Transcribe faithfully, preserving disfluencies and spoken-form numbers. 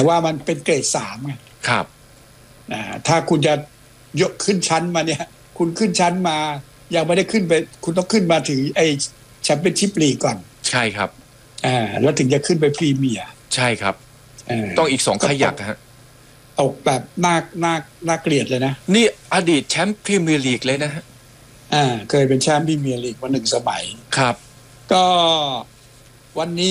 ว่ามันเป็นเกรดสามไงครับอ่าถ้าคุณจะยกขึ้นชั้นมาเนี่ยคุณขึ้นชั้นมายังไม่ได้ขึ้นไปคุณต้องขึ้นมาถึงไอ้แชมเปี้ยนชิพลีกก่อนใช่ครับอ่าแล้วถึงจะขึ้นไปพรีเมียร์ใช่ครับต้องอีกสองขยักฮะตกแบบน่าน่าน่าเกลียดเลยนะนี่อดีตแชมป์พรีเมียร์ลีกเลยนะฮะอ่าเคยเป็นแชมป์พรีเมียร์ลีกมาหนึ่งสมัยครับก็วันนี้